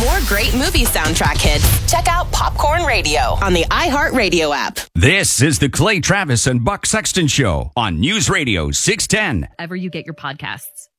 more great movie soundtrack hits, check out Popcorn Radio on the iHeartRadio app. This is the Clay Travis and Buck Sexton Show on News Radio 610. Ever you get your podcasts.